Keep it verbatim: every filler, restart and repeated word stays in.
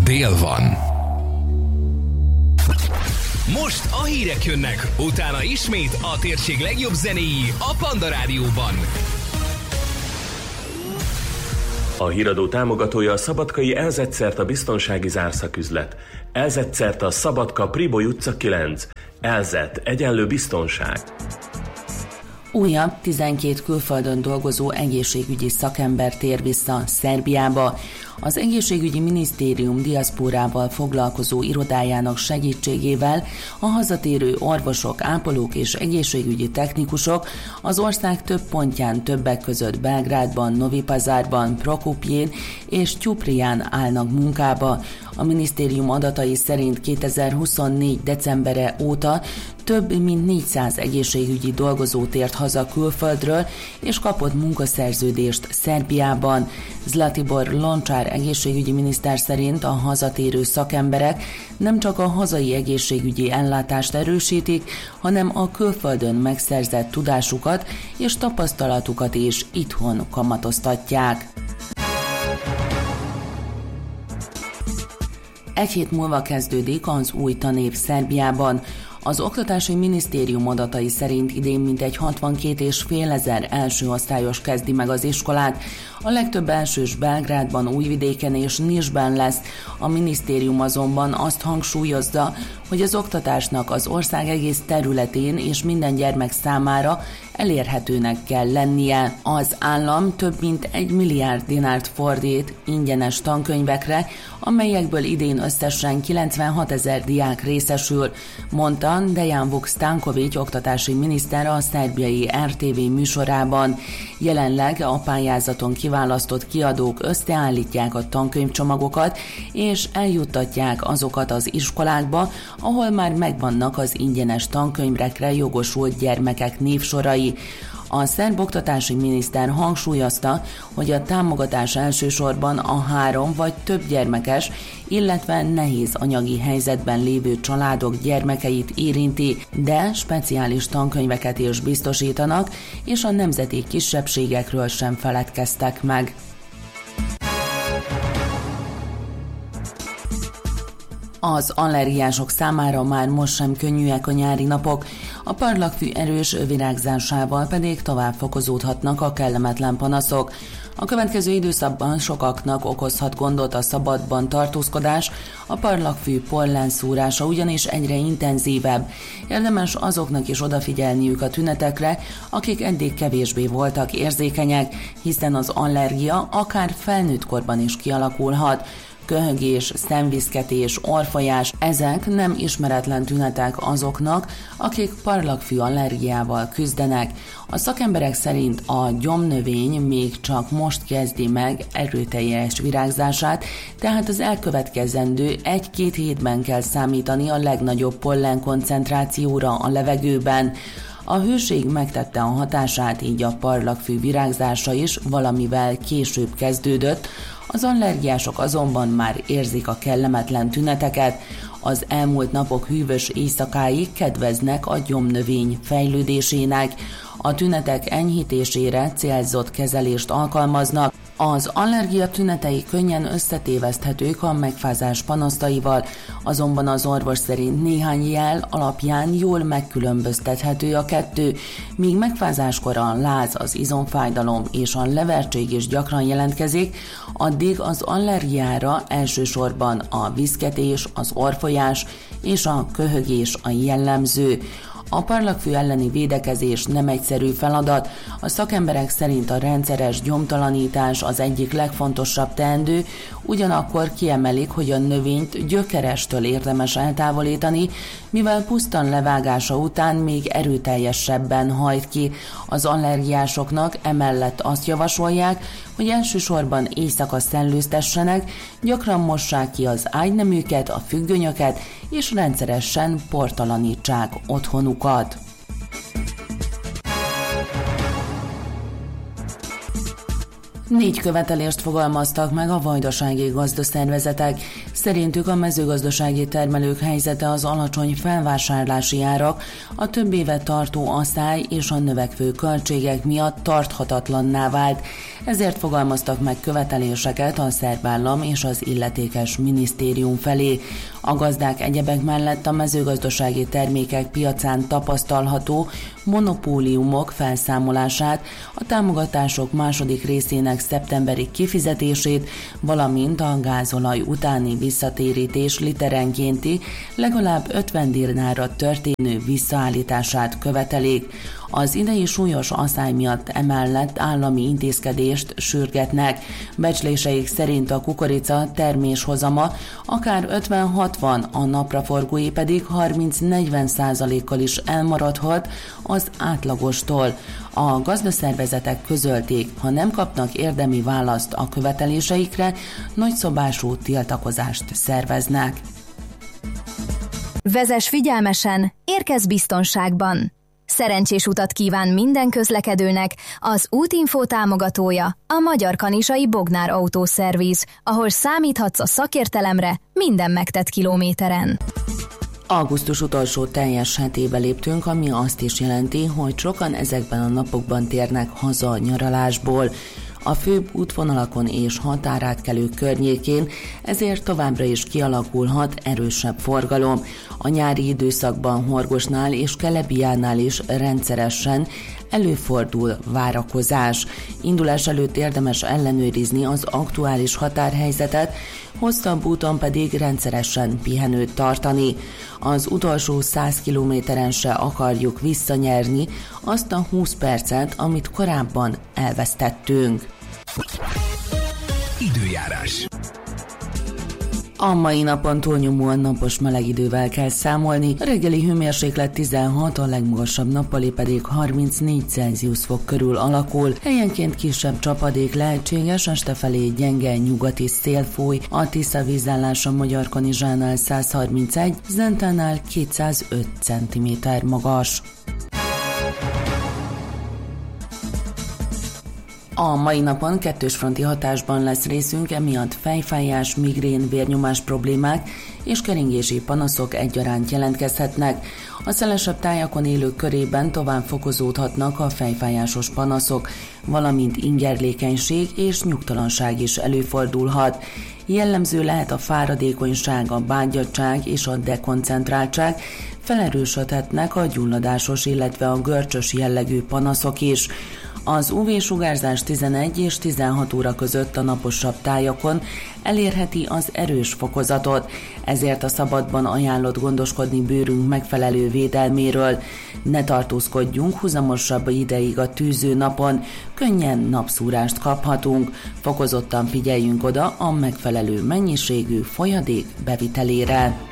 dél van. Most a hírek jönnek, utána ismét a térség legjobb zenéi a Panda Rádióban. A híradó támogatója a szabadkai Elzetszerta biztonsági zárszaküzlet. Elzetszerta Szabadka Priboly utca kilenc. Elzet egyenlő biztonság. Újabb tizenkét külföldön dolgozó egészségügyi szakember tér vissza Szerbiába. Az egészségügyi minisztérium diaszpórával foglalkozó irodájának segítségével a hazatérő orvosok, ápolók és egészségügyi technikusok az ország több pontján, többek között Belgrádban, Novi Pazarban, Prokupjén és Tyupriján állnak munkába. A minisztérium adatai szerint kétezer-huszonnégy decembere óta több mint négyszáz egészségügyi dolgozó tért haza külföldről és kapott munkaszerződést Szerbiában. Zlatibor Loncsár egészségügyi miniszter szerint a hazatérő szakemberek nem csak a hazai egészségügyi ellátást erősítik, hanem a külföldön megszerzett tudásukat és tapasztalatukat is itthon kamatoztatják. Egy hét múlva kezdődik az új tanév Szerbiában. Az Oktatási Minisztérium adatai szerint idén mintegy hatvankét és fél ezer első osztályos kezdi meg az iskolát. A legtöbb elsős Belgrádban, Újvidéken és Nisben lesz. A minisztérium azonban azt hangsúlyozza, hogy az oktatásnak az ország egész területén és minden gyermek számára elérhetőnek kell lennie. Az állam több mint egy milliárd dinárt fordít ingyenes tankönyvekre, amelyekből idén összesen kilencvenhat ezer diák részesül, mondta Dejan Vuk-Stanković oktatási miniszter a szerbiai er té vé műsorában. Jelenleg a pályázaton kiválasztott kiadók összeállítják a tankönyvcsomagokat, és eljuttatják azokat az iskolákba, ahol már megvannak az ingyenes tankönyvekre jogosult gyermekek névsorai. A szerb oktatási miniszter hangsúlyozta, hogy a támogatás elsősorban a három vagy több gyermekes, illetve nehéz anyagi helyzetben lévő családok gyermekeit érinti, de speciális tankönyveket is biztosítanak, és a nemzeti kisebbségekről sem feledkeztek meg. Az allergiások számára már most sem könnyűek a nyári napok, a parlagfű erős virágzásával pedig tovább fokozódhatnak a kellemetlen panaszok. A következő időszakban sokaknak okozhat gondot a szabadban tartózkodás, a parlagfű pollenszúrása ugyanis egyre intenzívebb. Érdemes azoknak is odafigyelniük a tünetekre, akik eddig kevésbé voltak érzékenyek, hiszen az allergia akár felnőtt korban is kialakulhat. Köhögés, szemviszketés, orfolyás, ezek nem ismeretlen tünetek azoknak, akik parlagfű allergiával küzdenek. A szakemberek szerint a gyomnövény még csak most kezdi meg erőteljes virágzását, tehát az elkövetkezendő egy-két hétben kell számítani a legnagyobb pollen koncentrációra a levegőben. A hőség megtette a hatását, így a parlagfű virágzása is valamivel később kezdődött, az allergiások azonban már érzik a kellemetlen tüneteket. Az elmúlt napok hűvös éjszakái kedveznek a gyomnövény fejlődésének. A tünetek enyhítésére célzott kezelést alkalmaznak. Az allergia tünetei könnyen összetéveszthetők a megfázás panasztaival, azonban az orvos szerint néhány jel alapján jól megkülönböztethető a kettő, míg megfázáskor a láz, az izomfájdalom és a levertség is gyakran jelentkezik, addig az allergiára elsősorban a viszketés, az orfolyás és a köhögés a jellemző. A parlagfű elleni védekezés nem egyszerű feladat, a szakemberek szerint a rendszeres gyomtalanítás az egyik legfontosabb teendő, ugyanakkor kiemelik, hogy a növényt gyökerestől érdemes eltávolítani, mivel pusztan levágása után még erőteljesebben hajt ki. Az allergiásoknak emellett azt javasolják, hogy elsősorban éjszaka szellőztessenek, gyakran mossák ki az ágyneműket, a függönyöket, és rendszeresen portalanítsák otthonukat. Négy követelést fogalmaztak meg a vajdasági gazdaszervezetek. Szerintük a mezőgazdasági termelők helyzete az alacsony felvásárlási árak, a több éve tartó asszály és a növekvő költségek miatt tarthatatlanná vált. Ezért fogalmaztak meg követeléseket a szerb állam és az illetékes minisztérium felé. A gazdák egyebek mellett a mezőgazdasági termékek piacán tapasztalható monopóliumok felszámolását, a támogatások második részének szeptemberi kifizetését, valamint a gázolaj utáni visszatérítés literenkénti legalább ötven dirnára történő visszaállítását követelik. Az idei súlyos asszály miatt emellett állami intézkedést sürgetnek. Becsléseik szerint a kukorica terméshozama akár ötven-hatvan, a napraforgói pedig harminc-negyven százalékkal is elmaradhat az átlagostól. A gazdaszervezetek közölték, ha nem kapnak érdemi választ a követeléseikre, nagyszabású tiltakozást szerveznek. Vezess figyelmesen, érkezz biztonságban! Szerencsés utat kíván minden közlekedőnek az Útinfo támogatója, a Magyar Kanizsai Bognár Autószerviz, ahol számíthatsz a szakértelemre minden megtett kilométeren. Augusztus utolsó teljes hetébe léptünk, ami azt is jelenti, hogy sokan ezekben a napokban térnek haza a nyaralásból. A főbb útvonalakon és határátkelők környékén ezért továbbra is kialakulhat erősebb forgalom. A nyári időszakban Horgosnál és Kelebiánál is rendszeresen előfordul várakozás. Indulás előtt érdemes ellenőrizni az aktuális határhelyzetet, hosszabb úton pedig rendszeresen pihenőt tartani. Az utolsó száz kilométeren se akarjuk visszanyerni azt a húsz percet, amit korábban elvesztettünk. Időjárás. A mai napon túlnyomóan napos meleg idővel kell számolni, a reggeli hőmérséklet tizenhat, a legmagasabb nappali pedig harmincnégy Celsius fok körül alakul. Helyenként kisebb csapadék lehetséges, este felé gyenge nyugati szél fúj, a Tisza vízállása Magyar Kanizsánál száz harmincegy, Zentánál kétszázöt centiméter magas. A mai napon kettős fronti hatásban lesz részünk, emiatt fejfájás, migrén, vérnyomás problémák és keringési panaszok egyaránt jelentkezhetnek. A szelesebb tájakon élők körében tovább fokozódhatnak a fejfájásos panaszok, valamint ingerlékenység és nyugtalanság is előfordulhat. Jellemző lehet a fáradékonyság, a bágyadtság és a dekoncentráltság, felerősödhetnek a gyulladásos, illetve a görcsös jellegű panaszok is. Az ú vé-sugárzás tizenegy és tizenhat óra között a naposabb tájakon elérheti az erős fokozatot, ezért a szabadban ajánlott gondoskodni bőrünk megfelelő védelméről. Ne tartózkodjunk huzamosabb ideig a tűző napon, könnyen napszúrást kaphatunk, fokozottan figyeljünk oda a megfelelő mennyiségű folyadék bevitelére.